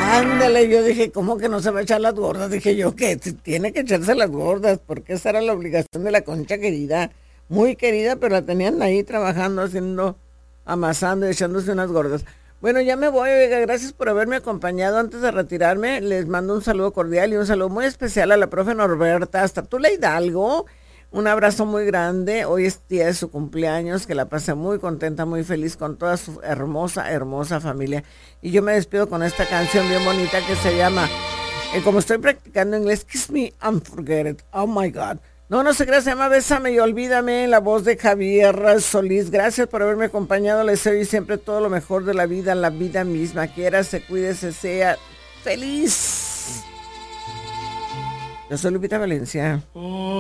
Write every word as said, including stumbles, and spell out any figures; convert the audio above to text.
Ándale, yo dije, ¿cómo que no se va a echar las gordas? Dije yo que tiene que echarse las gordas, porque esa era la obligación de la Concha querida, muy querida, pero la tenían ahí trabajando, haciendo, amasando y echándose unas gordas. Bueno, ya me voy, oiga, gracias por haberme acompañado. Antes de retirarme, les mando un saludo cordial y un saludo muy especial a la profe Norberta, hasta Tula Hidalgo. Un abrazo muy grande, hoy es día de su cumpleaños, que la pasé muy contenta, muy feliz con toda su hermosa, hermosa familia. Y yo me despido con esta canción bien bonita que se llama, eh, como estoy practicando inglés, Kiss Me and Forget It, oh my God. No, no sé, gracias, se llama Bésame y Olvídame, la voz de Javier Solís. Gracias por haberme acompañado, les deseo siempre todo lo mejor de la vida, la vida misma. Quiera, se cuide, se sea feliz. Yo soy Lupita Valencia.